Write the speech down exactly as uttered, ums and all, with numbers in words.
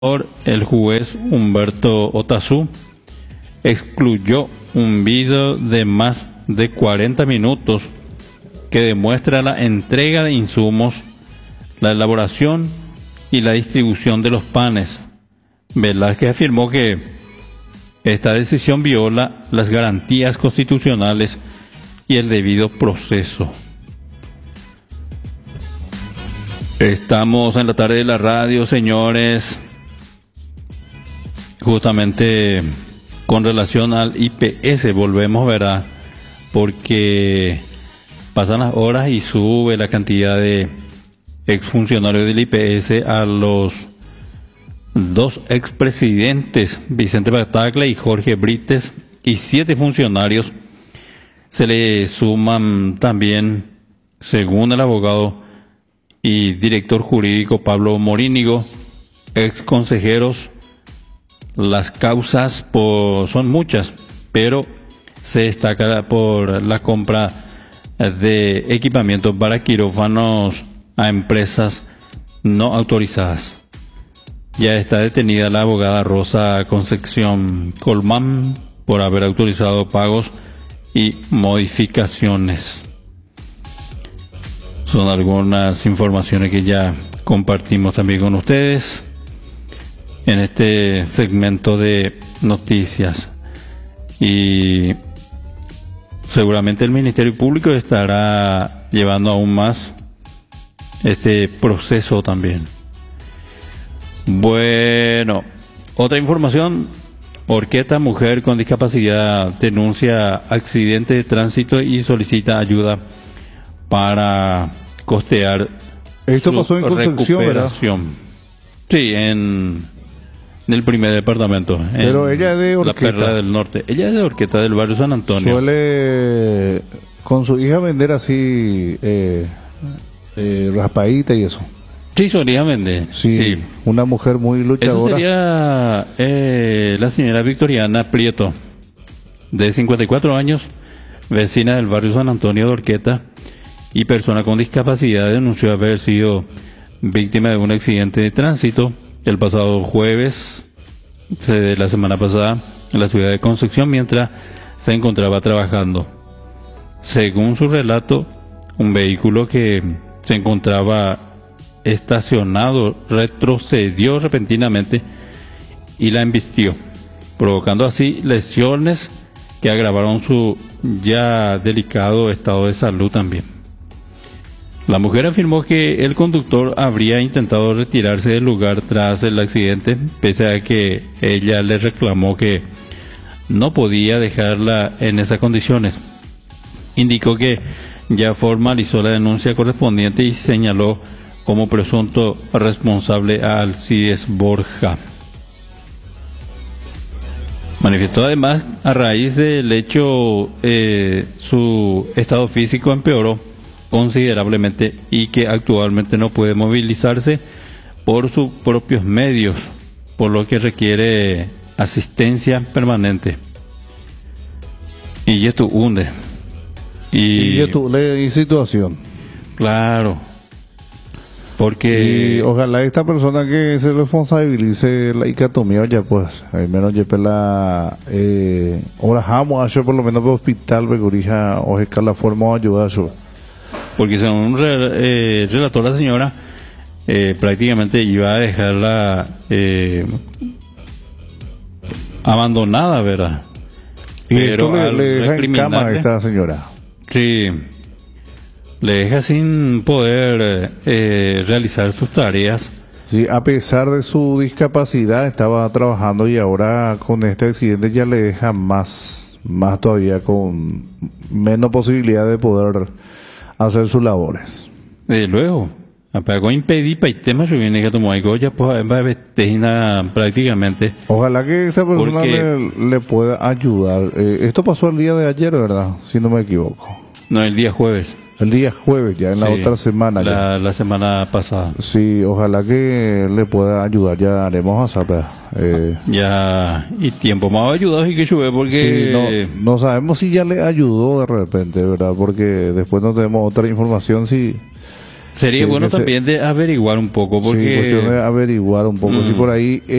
El juez Humberto Otazú excluyó un video de más de cuarenta minutos que demuestra la entrega de insumos, la elaboración y la distribución de los panes. Velázquez afirmó que esta decisión viola las garantías constitucionales y el debido proceso. Estamos en la tarde de la radio, señores. Justamente con relación al I P S volvemos, ¿verdad? Porque pasan las horas y sube la cantidad de exfuncionarios del I P S a los dos expresidentes, Vicente Bataglia y Jorge Brites, y siete funcionarios. Se le suman también, según el abogado y director jurídico Pablo Morínigo, ex consejeros. Las causas por, son muchas, pero se destaca por la compra de equipamientos para quirófanos a empresas no autorizadas. Ya está detenida la abogada Rosa Concepción Colmán por haber autorizado pagos y modificaciones. Son algunas informaciones que ya compartimos también con ustedes en este segmento de noticias, y seguramente el Ministerio Público estará llevando aún más este proceso también. Bueno, otra información: Orqueta Mujer con Discapacidad denuncia accidente de tránsito y solicita ayuda para costear esto su pasó en Concepción, recuperación. ¿Verdad? Sí, en en el primer departamento. Pero ella es de Orqueta. La Perla del Norte. Ella es de Orqueta, del barrio San Antonio. Suele con su hija vender así eh, eh, raspadita y eso. Sí, solía vender. Sí, sí, una mujer muy luchadora. Esa sería eh, la señora Victoriana Prieto, de cincuenta y cuatro años, vecina del barrio San Antonio de Orqueta y persona con discapacidad. Denunció haber sido víctima de un accidente de tránsito el pasado jueves de la semana pasada en la ciudad de Concepción mientras se encontraba trabajando. Según su relato, un vehículo que se encontraba estacionado retrocedió repentinamente y la embistió, provocando así lesiones que agravaron su ya delicado estado de salud también. La mujer afirmó que el conductor habría intentado retirarse del lugar tras el accidente, pese a que ella le reclamó que no podía dejarla en esas condiciones. Indicó que ya formalizó la denuncia correspondiente y señaló como presunto responsable a Alcides Borja. Manifestó además, a raíz del hecho, eh, su estado físico empeoró considerablemente y que actualmente no puede movilizarse por sus propios medios, por lo que requiere asistencia permanente. Y esto hunde. Y esto le situación. Claro. Porque y ojalá esta persona que se responsabilice la icatomía ya pues al menos ya la eh ahora vamos a hacer por lo menos para hospital begurija o es la forma de ayudar a su. Porque según eh, relató la señora, eh, prácticamente iba a dejarla eh, abandonada, ¿verdad? Y pero esto le, le deja en cama a esta señora. Sí, le deja sin poder eh, realizar sus tareas. Sí, a pesar de su discapacidad estaba trabajando y ahora con este accidente ya le deja más, más todavía con menos posibilidad de poder hacer sus labores. Desde luego, apagó impedir para el tema yo viene que tomó algo ya pues va a vestir prácticamente. Ojalá que esta persona le, le pueda ayudar. Eh, esto pasó el día de ayer, ¿verdad? Si no me equivoco. No, el día jueves. El día jueves, ya en la sí, otra semana. La, la semana pasada. Sí, ojalá que le pueda ayudar. Ya haremos a saber. Eh, ya, y tiempo más ayudado y que llueve porque... Sí, no, no sabemos si ya le ayudó de repente, ¿verdad? Porque después no tenemos otra información si Sería Sí, bueno que se- también de averiguar un poco, Sí, cuestión de porque averiguar un poco. Si Mm. por ahí